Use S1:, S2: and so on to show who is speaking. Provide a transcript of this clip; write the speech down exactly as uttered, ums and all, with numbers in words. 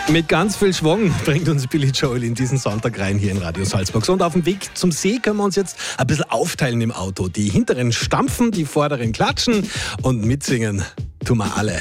S1: Mit ganz viel Schwung bringt uns Billy Joel in diesen Sonntag rein hier in Radio Salzburg. So, und auf dem Weg zum See können wir uns jetzt ein bisschen aufteilen im Auto. Die hinteren stampfen, die vorderen klatschen und mitsingen tun wir alle.